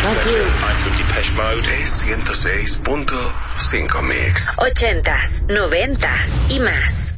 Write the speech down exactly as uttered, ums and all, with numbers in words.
T ciento seis punto cinco Mix. Ochentas, noventas y más.